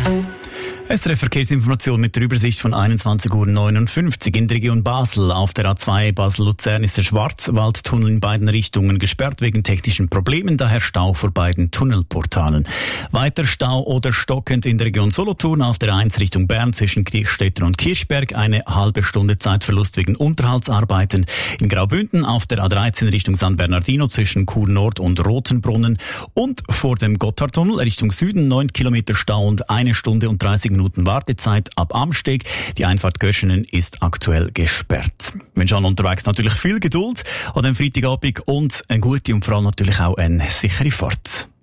SRF Verkehrsinformation mit der Übersicht von 21:59 Uhr in der Region Basel. Auf der A2 Basel-Luzern ist der Schwarzwaldtunnel in beiden Richtungen gesperrt wegen technischen Problemen, daher Stau vor beiden Tunnelportalen. Weiter Stau oder stockend in der Region Solothurn auf der 1 Richtung Bern zwischen Kirchstetten und Kirchberg, eine halbe Stunde Zeitverlust wegen Unterhaltsarbeiten. In Graubünden auf der A13 Richtung San Bernardino zwischen Chur Nord und Rotenbrunnen und vor dem Gotthardtunnel Richtung Süden 9 Kilometer Stau und 1 Stunde und 30 Minuten Wartezeit ab Amsteg. Die Einfahrt Göschenen ist aktuell gesperrt. Wenn schon unterwegs, natürlich viel Geduld an dem Freitagabend und eine gute und vor allem natürlich auch eine sichere Fahrt.